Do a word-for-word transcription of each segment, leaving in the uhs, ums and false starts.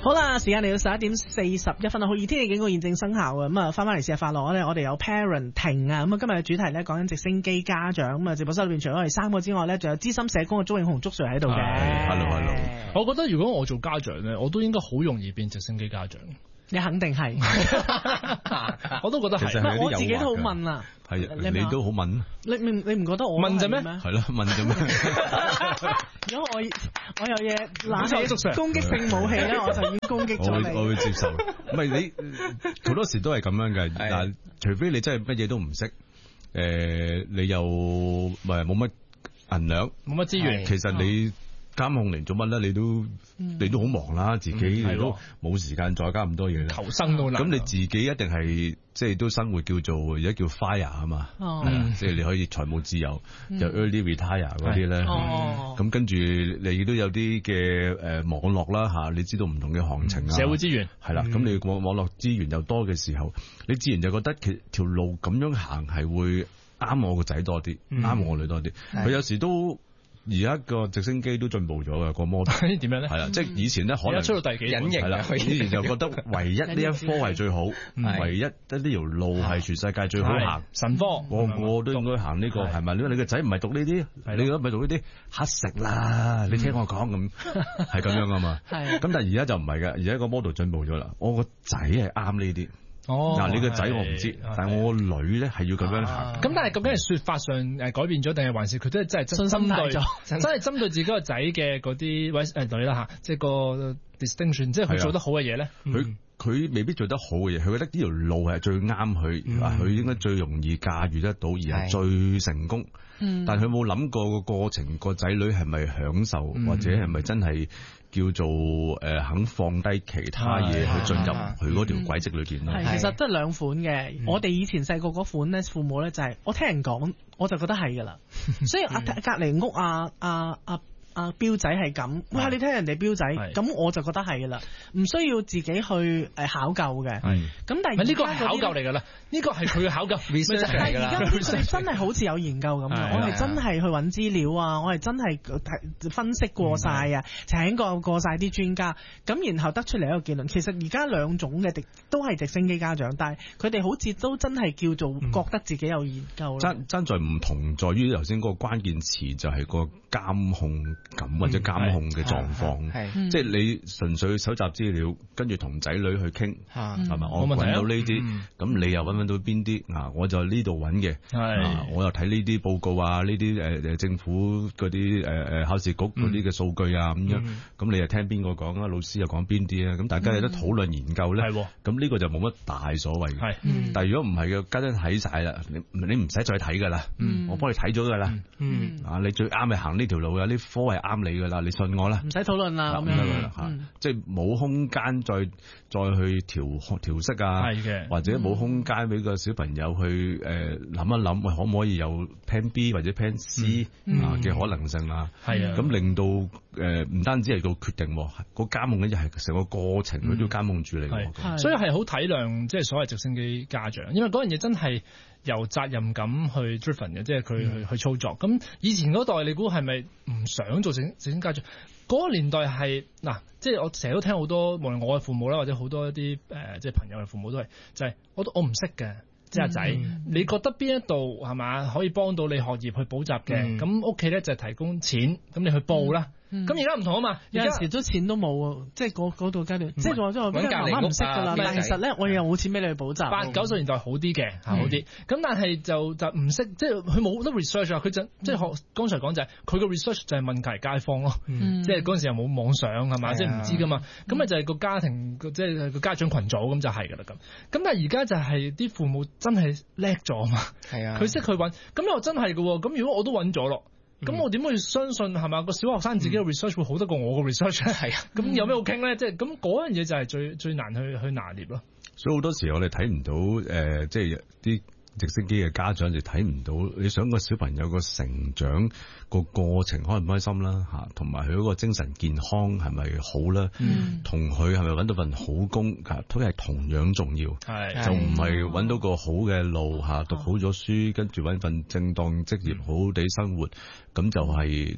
好啦，時間嚟到十一點四十一分啦，好熱天氣警告現正生效啊！咁啊，翻翻嚟試下快樂咧，我哋有 parenting 啊，咁啊今日嘅主題咧講緊直升機家長，咁啊直播室裏邊除咗我哋三個之外咧，仲有資深社工嘅鍾永雄捉 Sir 喺度嘅。 Hello Hello， 我覺得如果我做家長咧，我都應該好容易變直升機家長。 你肯定係， 我都覺得係。 我自己都好問啊， 係你都好問。 你你你唔覺得我問啫咩？ 係咯，問啫咩？ 如果我我有嘢拿起攻擊性武器咧，我就要攻擊咗你。 我會接受。唔係你好多時都係咁樣嘅。嗱，除非你真係乜嘢都唔識，誒，你又唔係冇乜銀兩， 冇乜資源， 其實你。監控嚟做乜咧？你都、嗯、你都好忙啦，自己你都冇時間再加咁多嘢啦。 求生都難。咁你自己一定係即係都生活叫做而家叫 fire 啊嘛， 哦、 即係你可以財務自由，嗯、有 early retire 嗰啲咧。咁、 哦嗯、 跟住你都有啲嘅誒網絡啦嚇，你知道唔同嘅行情啊， 社會資源係啦。咁、嗯、你網網絡資源又多嘅時候，你自然就覺得其條路咁樣行係會啱我個仔多啲，啱、嗯、我女多啲。佢有時都。而家個直升機都進步咗嘅個 model， 點樣咧？ 係啦，即係以前咧可能出到第幾隱形係啦，以前就覺得唯一呢一科係最好，唯一呢條路係全世界最好行神科， 個個都應該行呢個係咪？因為你個仔唔係讀呢啲，你如果唔係讀呢啲乞食啦，你聽我講咁係咁樣噶嘛。咁但係而家就唔係嘅，而家個 model 進步咗啦。我個仔係啱呢啲。 哦， 嗱，你個仔我唔知，但係我個女咧係要咁樣行。 咁但係究竟係說法上誒改變咗，定係還是佢都係真係真針對，真係針對自己個仔嘅嗰啲位誒女啦吓，即係個 distinction，即係佢做得好嘅嘢咧。 佢佢未必做得好嘅嘢，佢覺得呢條路係最啱佢，話佢應該最容易駕馭得到，而係最成功。但係佢冇諗過個過程，個仔女係咪享受，或者係咪真係？叫做誒、呃、肯放低其他嘢去進入佢嗰條軌跡裏邊咯。 係，其實都係兩款嘅。嗯、我哋以前細個嗰款咧，父母咧就係、是、我聽人講，我就覺得係㗎啦。所以阿隔離屋啊啊啊啊標仔係咁，哇！你聽人哋標仔，咁我就覺得係㗎啦，唔需要自己去誒考究嘅。咁但係呢個係考究嚟㗎啦，呢個係佢嘅考究 research 嚟㗎啦。 而家佢哋真係好似有研究咁嘅，我係真係去揾資料啊，我係真係分析過晒啊，請過過曬啲專家，咁然後得出嚟一個結論。其實而家兩種嘅直都係直升機家長，但係佢哋好似都真係叫做覺得自己有研究。 爭爭在唔同，在於頭先嗰個關鍵詞就係個監控感或者監控嘅狀況，嗯、即係你純粹搜集資料，跟住同仔女去傾，係咪、嗯？我揾到呢啲，咁、嗯、你又揾揾到邊啲啊？我就呢度揾嘅，啊，我又睇呢啲報告啊，呢啲誒誒政府嗰啲誒誒考試局嗰啲嘅數據啊，咁、嗯、樣，咁、嗯、你又聽邊個講啊？老師又講邊啲啊？咁大家有得討論研究咧，咁呢、嗯、個就冇乜大所謂嘅。嗯、但係如果唔係嘅，家長睇晒啦，你你唔使再睇噶啦，嗯、我幫你睇咗噶啦，嗯、啊，你最啱係行呢條路啊，呢科係啱你噶啦，你信我啦， 唔使討論啦，咁樣吓， 即係冇空間再再去調調適啊，係嘅，或者冇空間俾個小朋友去誒諗一諗，喂，可唔可以有 plan B 或者 plan C 啊嘅可能性啊？係啊，咁令到誒唔單止係個決定，個監控咧就係成個過程佢都要監控住你， 所以係好體諒即係所謂直升機家長，因為嗰樣嘢真係由責任感去 driven 嘅，即係佢去去操作。咁以前嗰代你估係咪唔想做直直升家長？嗰個年代係嗱，即係我成日都聽好多，無論我嘅父母啦，或者好多一啲誒、呃，即係朋友嘅父母都係，就係、是、我都我唔識嘅，即係阿仔，嗯、你覺得邊一度係嘛可以幫到你學業去補習嘅？咁屋企咧就係提供錢，咁你去報啦。咁而家唔同啊嘛， 有陣時都錢都冇，即係嗰嗰度階段，即係話即係話媽媽唔識噶啦。但其實咧，我又冇錢俾你去補習。 八九十年代好啲嘅，係好啲。咁但係就就唔識，即係佢冇得 research 啊。佢就即係學剛才講就係佢個 research 就係問題街坊咯。即係嗰陣時又冇網上係嘛，即係唔知噶嘛。咁咪就係個家庭，即係個家長群組咁就係噶啦咁。咁但係而家就係啲父母真係叻咗嘛。係啊，佢識去揾，咁又真係噶。咁如果我都揾咗咯。咁、嗯、我點會相信係嘛個小學生自己嘅 research 會好得過我嘅 research 咧？係啊，咁有咩好傾咧？即係咁嗰樣嘢就係最最難去去拿捏咯。 所以好多時我哋睇唔到誒、呃，即係啲直升機嘅家長就睇唔到，你想個小朋友個成長個過程開唔開心啦嚇，同埋佢嗰個精神健康係咪好啦？同佢係咪揾到份好工都係同樣重要。係就唔係揾到個好嘅路嚇，讀好咗書，跟住揾份正當職業，好好地生活，咁就係即係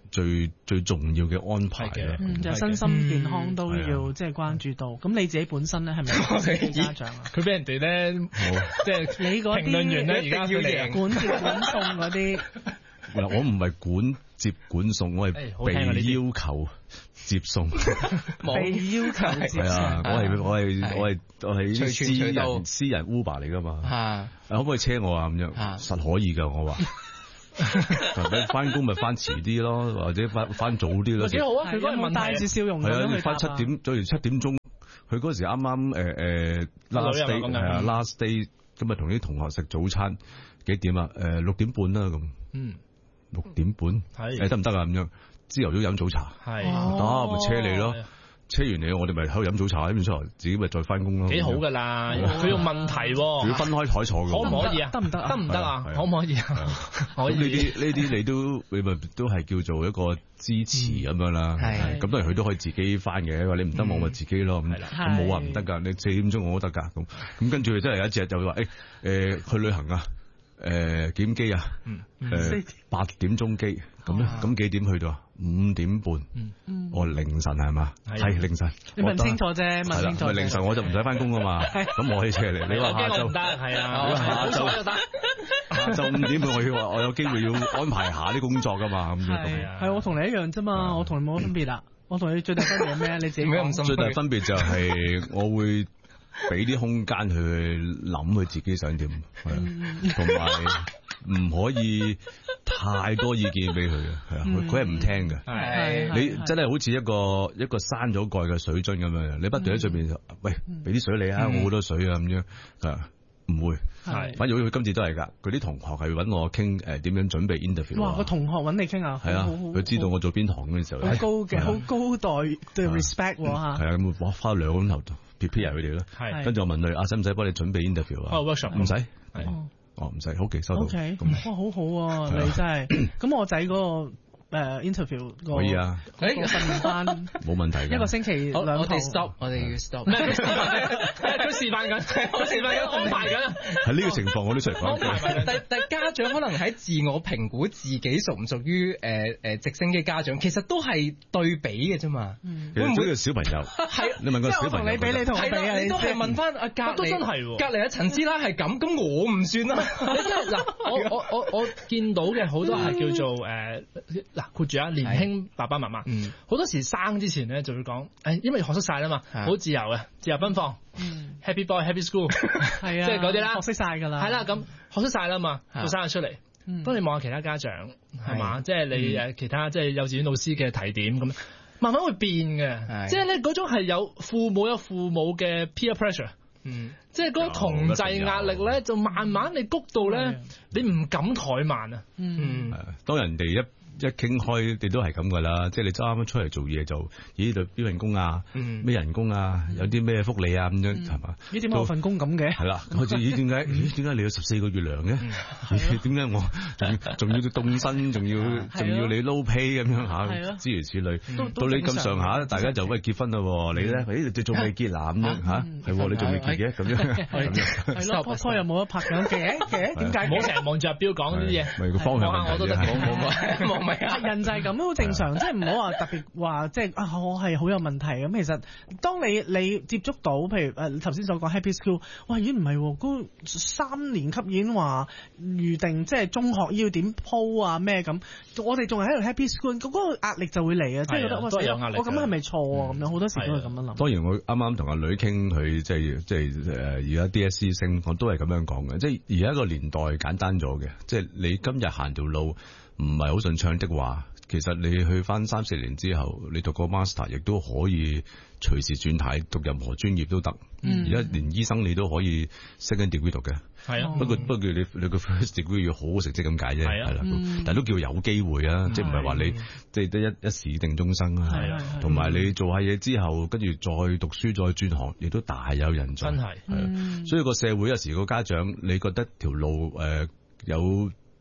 最最重要嘅安排嘅。 嗯，就身心健康都要即係關注到。咁你自己本身咧係咪家長啊？ 佢俾人哋咧，即係你嗰啲評論員咧，而家要贏管接管送嗰啲。 嗱，我唔係管接管送，我係被要求接送。 被要求接送。係啊， 我係我係我係我係私人私人 Uber 嚟噶嘛。啊，可唔可以車我啊？咁樣實可以噶，我話。翻工咪翻遲啲咯，或者翻翻早啲咯。 幾好啊！佢嗰日問帶住笑容咁樣去答。 翻七點，早完七點鐘。佢嗰時啱啱誒誒 last day 係啊 last day，咁啊同啲同學食早餐幾點啊？誒六點半啦咁。嗯。六點半係誒得唔得啊？咁樣朝頭早飲早茶係得咪車你咯。車完你，我哋咪喺度飲早茶，飲完出嚟自己咪再翻工咯。幾好噶啦，佢用問題， 仲要分開台坐嘅， 可唔可以啊？得唔得？得唔得啊？可唔可以啊？可以。呢啲呢啲你都你咪都係叫做一個支持咁樣啦。係。咁當然佢都可以自己翻嘅，話你唔得我咪自己咯。咁咁冇話唔得噶，你四點鐘我都得噶。咁咁跟住真係有一隻就會話誒誒去旅行啊，誒幾點機啊？誒八點鐘機咁咧，咁幾點去到啊？五點半，我凌晨係嘛？係凌晨。 你問清楚啫，問清楚。 凌晨我就唔使翻工噶嘛，咁我可以車你。你話下晝得係啊？下晝得。 下晝五點半我要我有機會要安排下啲工作噶嘛，咁樣咁。 係我同你一樣啫嘛，我同你冇乜分別啦。我同你最大分別係咩？你自己講。 最大分別就係我會俾啲空間去諗佢自己想點，同埋唔可以太多意見俾佢嘅，係啊，佢係唔聽嘅。係你真係好似一個一個閂咗蓋嘅水樽咁樣，你不斷喺上面，喂，俾啲水你啊，我好多水啊咁樣，啊，唔會。係，反而佢今次都係㗎，佢啲同學係揾我傾誒點樣準備 interview。 哇，個同學揾你傾啊？ 係啊，佢知道我做邊行嘅時候。 好高嘅，好高待對 respect 喎嚇。 係啊，咁我花兩個鐘頭 prepare 佢哋咯。係，跟住我問佢啊，使唔使幫你準備 interview 啊？ 哦 workshop 唔使。哦，唔使，好嘅，收到。 O K，哇，好好啊，你真係。咁我仔嗰個誒 interview 個可以啊， 個訓練班冇問題。 一個星期兩堂。 我哋 stop，我哋要 stop。 佢示範緊，佢示範緊安排緊。 喺呢個情況我都想講。 但但家長可能喺自我評估自己屬唔屬於誒誒直升機家長，其實都係對比嘅啫嘛。 會唔會個小朋友？ 係， 你問個小朋友。 你比你同我比啊， 你都係問翻阿隔離， 都真係喎。 隔離阿陳師奶係咁，咁我唔算啦。 你真係嗱，我我我我見到嘅好多係叫做誒嗱，括住啊年輕爸爸媽媽，好多時生之前咧就會講誒，因為學識晒啦嘛，好自由嘅，自由奔放，Happy Boy Happy School， 係啊， 即係嗰啲啦， 學識晒㗎啦， 係啦，咁學識晒啦嘛，到生日出嚟，當你望下其他家長係嘛，即係你誒其他即係幼稚園老師嘅提點咁，慢慢會變嘅，即係咧嗰種係有父母有父母嘅 peer pressure。嗯，即係嗰個同儕壓力咧，就慢慢你谷到咧，你唔敢怠慢啊。 嗯，當人哋一一傾開，你都係咁噶啦。即係你啱啱出嚟做嘢就，咦？度邊份工啊？咩人工啊？有啲咩福利啊？咁樣係嘛？ 咦？點解我份工咁嘅？ 係啦，好似咦？點解？咦？點解你有十四個月糧嘅？點解我仲仲要凍薪，仲要仲要你撈 pay 咁樣嚇？諸如此類。到你咁上下，大家就喂結婚啦喎！你咧，誒你仲未結嗱咁樣嚇？係喎，你仲未結嘅咁樣。 係咯，拍拖又冇得拍嘅嘅嘅，點解？ 唔好成日望住阿標講呢啲嘢。 咪個方向問題啫。 我都得嘅。 人就係咁好正常，即係唔好話特別話，即係啊，我係好有問題咁。其實當你你接觸到，譬如誒頭先所講 Happy School，哇，已經唔係喎，嗰三年級已經話預定，即係中學要點鋪啊咩咁，我哋仲係喺度 Happy School，嗰個壓力就會嚟啊，即係覺得我我咁係咪錯啊？咁樣好多時都係咁樣諗。 當然我啱啱同阿女傾，佢即係即係誒而家 D S C 升，我都係咁樣講嘅，即係而家個年代簡單咗嘅，即係你今日行條路唔係好順暢的話，其實你去翻三四年之後，你讀個 master 亦都可以隨時轉態，讀任何專業都得。而家、嗯、連醫生你都可以 second degree 讀嘅。係啊，不過不過你你個 first degree 要好好成績咁解啫。係啦，嗯、但係都叫有機會啊，即係唔係話你即係得一一試定終生啊。係啊，同埋你做下嘢之後，跟住再讀書再轉行，亦都大有人在。真係，係啊，所以個社會有時個家長，你覺得條路誒、呃、有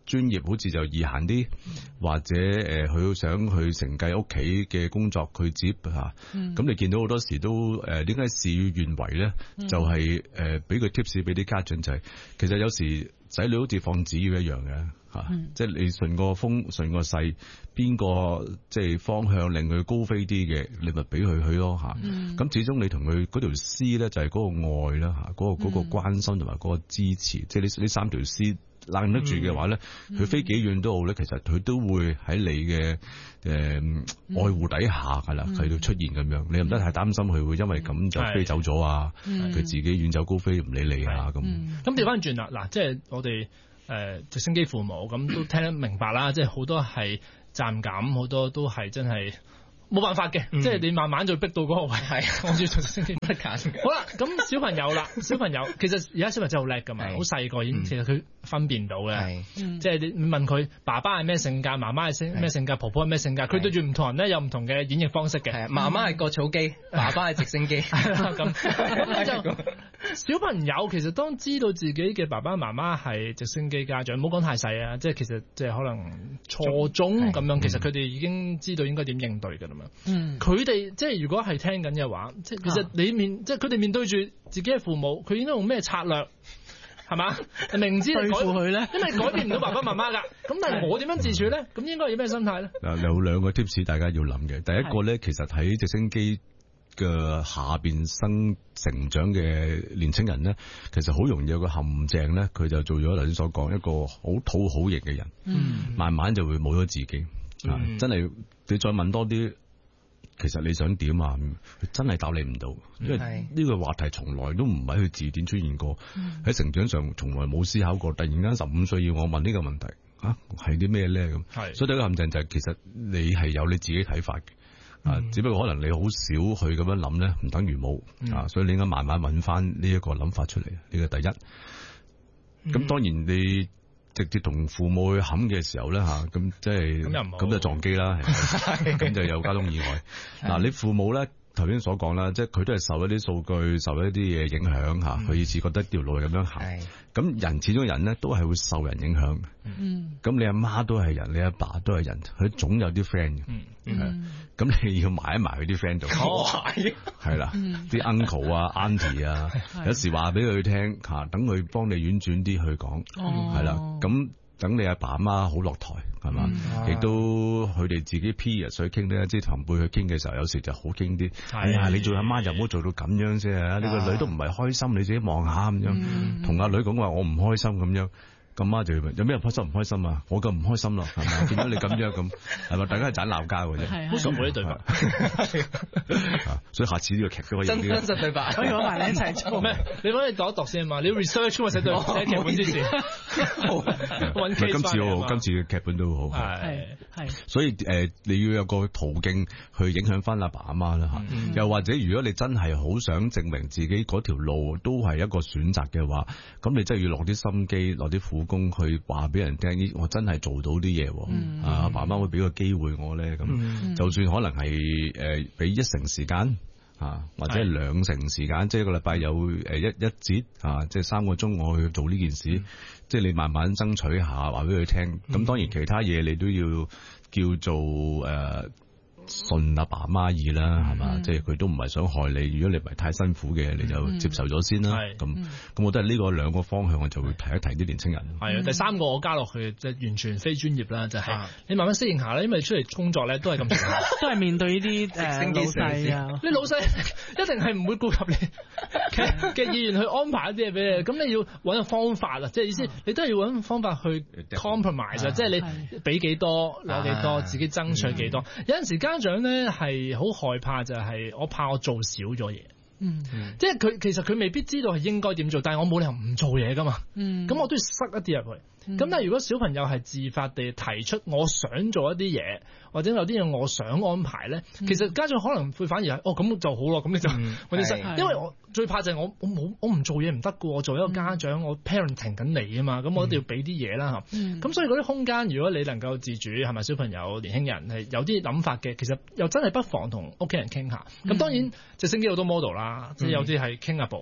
專業好似就易行啲，或者誒佢、呃、想去承繼屋企嘅工作去接嚇，咁、啊嗯、你見到好多時都誒點解事與願違咧？嗯、就係誒俾個 tips 俾啲家長就係、是，其實有時仔女好似放紙鷂一樣嘅嚇，嗯、即係你順個風順個勢，邊個即係方向令佢高飛啲嘅，你咪俾佢去咯嚇。咁、嗯、始終你同佢嗰條絲咧就係嗰個愛啦嚇，嗰、嗰個嗰、嗰個關心同埋嗰個支持，嗯、即係呢呢三條絲。攬得住嘅話咧，佢、嗯、飛幾遠都好咧，其實佢都會喺你嘅誒、呃、愛護底下噶啦，佢都、嗯、出現咁樣。你又唔得太擔心佢會因為咁就飛走咗啊，佢、嗯、自己遠走高飛唔理你啊咁。 咁調翻轉啦，嗱，即係我哋誒直升機父母咁都聽得明白啦，即係好多係責任感，好多都係真係。冇辦法嘅，嗯、即係你慢慢就逼到嗰個位，係我要做升機乜揀。好啦，咁小朋友啦，小朋友其實而家小朋友真係好叻噶嘛，好細個已經，其實佢分辨到嘅，嗯、即係你問佢爸爸係咩性格，媽媽係咩性格，婆婆係咩性格，佢對住唔同人咧有唔同嘅演繹方式嘅。 媽媽係割草機，爸爸係直升機， 咁咁就小朋友其實當知道自己嘅爸爸媽媽係直升機家長，唔好講太細啊，即係其實即係可能初中咁樣，其實佢哋已經知道應該點應對㗎啦嘛。嗯，佢哋即係如果係聽緊嘅話，即係其實你面、啊、即係佢哋面對住自己嘅父母，佢應該用咩策略係嘛？明知對付佢咧，因為改變唔到爸爸媽媽㗎。咁但係我點樣自處咧？咁應該有咩心態咧？ 嗱，有兩個 tips 大家要諗嘅。第一個咧，其實喺直升機嘅下邊生成長嘅年青人咧，其實好容易有個陷阱咧，佢就做咗頭先所講一個好討好型嘅人，嗯，慢慢就會冇咗自己。嗯、啊，真係你再問多啲。其實你想點啊？佢真係答你唔到，因為呢個話題從來都唔喺佢字典出現過，喺、嗯、成長上從來冇思考過。突然間十五歲要我問呢個問題，啊係啲咩咧咁？係，所以第一個陷阱就係、是、其實你係有你自己睇法嘅，啊，嗯、只不過可能你好少去咁樣諗咧，唔等於冇、嗯、啊，所以你應該慢慢揾翻呢一個諗法出嚟，呢個第一。咁、嗯、當然你。直接同父母去冚嘅時候咧嚇，咁即係咁就撞機啦，咁就有交通意外。嗱，你父母咧頭先所講啦，即係佢都係受一啲數據、受一啲嘢影響嚇，佢以至覺得條路係咁樣行。咁人始終人咧都係會受人影響。咁你阿媽都係人，你阿爸都係人，佢總有啲 friend 嘅。咁你要埋一埋佢啲 friend 度。係啦，啲 uncle 啊、auntie 啊，有時話俾佢聽嚇，等佢幫你婉轉啲去講，係啦，咁。等你阿爸阿媽好落台係嘛，亦、嗯、都佢哋自己 peer 去傾咧，即係同輩去傾嘅時候，有時就好傾啲。哎呀，你做阿媽就唔好做到咁樣先啊！你個女都唔係開心，你自己望下咁樣，同阿、嗯、女講話我唔開心咁樣。咁媽就問有咩人開心唔開心啊？我咁唔開心咯，係咪？見到你咁樣咁，係咪？大家係盞鬧交嘅啫，好熟嗰啲對白。所以下次呢個劇都可以真真實對白， 可以攞埋你一齊做咩？ 你幫你讀一讀先嘛？你 research 寫對寫劇本之前， 今次好，今次嘅劇本都好。係係，所以誒，你要有個途徑去影響翻阿爸阿媽啦嚇。又或者如果你真係好想證明自己嗰條路都係一個選擇嘅話，咁你真係要落啲心機，落啲苦功去話俾人聽，咦，我真係做到啲嘢，嗯、啊，阿爸媽會俾個機會我咧，咁、嗯、就算可能係誒俾一成時間啊，或者係兩成時間，即係一個禮拜有誒一一節啊，即係三個鐘我去做呢件事，嗯、即係你慢慢爭取下，話俾佢聽。咁、嗯、當然其他嘢你都要叫做誒。呃順阿爸媽意啦，係嘛？嗯、即係佢都唔係想害你。如果你唔係太辛苦嘅，你就接受咗先啦。咁咁、嗯，我覺得係呢個兩個方向，我就會提一提啲年青人。係啊，第三個我加落去即係完全非專業啦，就係、是啊、你慢慢適應下啦。因為出嚟工作咧都係咁， 都係面對呢啲誒老細啊。你老細一定係唔會顧及你嘅嘅意願去安排一啲嘢俾你。咁你要揾個方法啊，即係意思你都係要揾方法去 compromise 啊，即係你俾幾多攞幾多，自己爭取幾多。嗯、有陣時間。家長咧係好害怕，就係我怕我做少咗嘢。嗯，即係佢其實佢未必知道係應該點做，但係我冇理由唔做嘢噶嘛。嗯，咁我都要塞一啲入去。咁、嗯、但係如果小朋友係自發地提出我想做一啲嘢，或者有啲嘢我想安排咧，嗯、其實家長可能會反而係哦咁就好咯，咁你就我哋塞，嗯、因為我最怕就係我我冇我唔做嘢唔得噶，我做一個家長，嗯、我 parenting 緊你啊嘛，咁我一定要俾啲嘢啦吓。咁、嗯、所以嗰啲空間，如果你能夠自主，係咪小朋友、年輕人係有啲諗法嘅，其實又真係不妨同屋企人傾下。咁、嗯、當然直升機好多 model 啦，即係有啲係傾下步。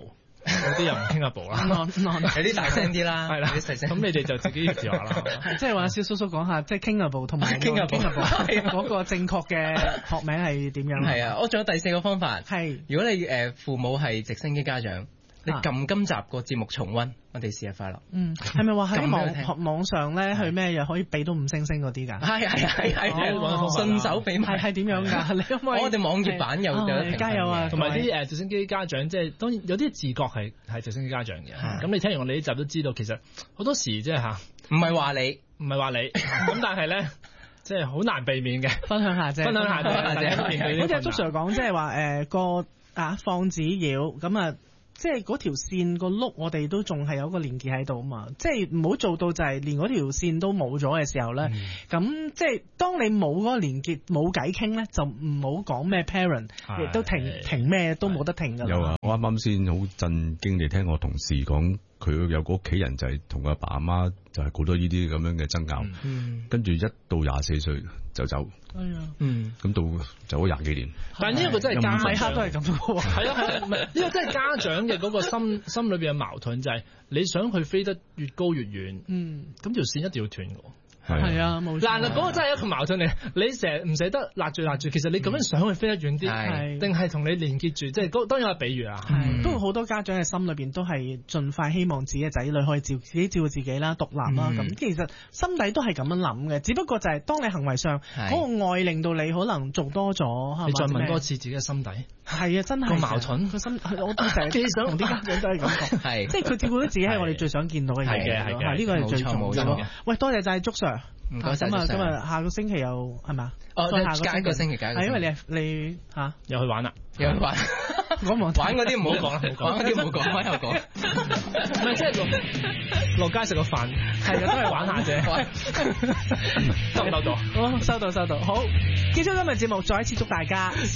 有啲又唔傾下步啦， 有啲大聲啲啦， 係啦， 有啲細聲。 咁你哋就自己自話啦。 即係話蕭叔叔講下，即係傾下步同埋傾下步嗰個正確嘅學名係點樣？ 係啊，我仲有第四個方法係， 如果你誒父母係直升機家長。你撳今集個節目重溫，我哋試下快樂。 嗯，係咪話喺網網上咧去咩又可以俾到五星星嗰啲㗎？ 係係係係係，順手俾埋。 係係點樣㗎？你可唔可以？ 我哋網頁版有有加油啊！ 同埋啲誒直升機家長，即係當然有啲自覺係係直升機家長嘅。咁你聽完我哋呢集都知道，其實好多時即係嚇， 唔係話你， 唔係話你，咁但係咧。即係好難避免嘅， 分享下啫， 分享下啫。 好似阿祝 Sir 講，即係話誒個啊放紙鷂咁啊，即係嗰條線個碌，我哋都仲係有個連結喺度啊嘛。即係唔好做到就係連嗰條線都冇咗嘅時候咧，咁、嗯、即係當你冇嗰個連結冇偈傾咧，就唔好講咩 parent，亦都停停咩都冇得停㗎啦。 有啊，我啱啱先好震驚地聽我同事講。佢有個屋企人就係同阿爸阿媽就係好多呢啲咁樣嘅爭拗，嗯、跟住一到廿四歲就走， 哎呀， 嗯， 咁到走咗廿幾年。 但係呢一個真係家長， 米克都係咁嘅喎。 係啊係啊，唔係呢個真係家長嘅嗰個心心裏邊嘅矛盾就係、是、你想佢飛得越高越遠，嗯，咁條線一定要斷嘅。 係啊，冇錯。 嗱嗱，嗰個真係一個矛盾嚟。你成日唔捨得勒住勒住，其實你咁樣想去飛得遠啲，定係同你連結住？即係當然有比喻啊。 不過好多家長嘅心裏邊都係盡快希望自己嘅仔女可以照自己照顧自己啦、獨立啦。咁其實心底都係咁樣諗嘅，只不過就係當你行為上嗰個愛令到你可能做多咗。 你再問多次自己嘅心底。 係啊，真係個矛盾。 個心，我都成日想同啲家長都係咁講。係，即係佢照顧到自己係我哋最想見到嘅嘢。 係嘅，係嘅， 呢個係最重要嘅。喂，多謝晒祝 Sir。 唔該晒， 咁啊，今日下個星期又係咪？ 哦，再下一個星期，下一個星期係因為你你嚇又去玩啦， 又去玩。 我玩嗰啲唔好講啦，玩嗰啲唔好講，玩又講。 唔係即係落落街食個飯，係啊，都係玩下啫。收唔收到？ 好，收到收到。好，結束今日節目，再一次祝大家